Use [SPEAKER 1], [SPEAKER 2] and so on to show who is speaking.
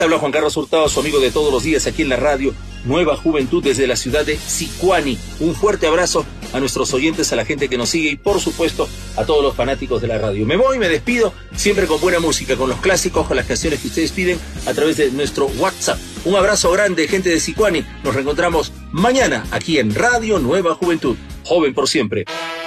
[SPEAKER 1] Habla Juan Carlos Hurtado, su amigo de todos los días aquí en la radio Nueva Juventud desde la ciudad de Sicuani. Un fuerte abrazo a nuestros oyentes, a la gente que nos sigue y por supuesto a todos los fanáticos de la radio. Me voy, me despido, siempre con buena música, con los clásicos, con las canciones que ustedes piden a través de nuestro WhatsApp. Un abrazo grande, gente de Sicuani. Nos reencontramos mañana aquí en Radio Nueva Juventud. Joven por siempre.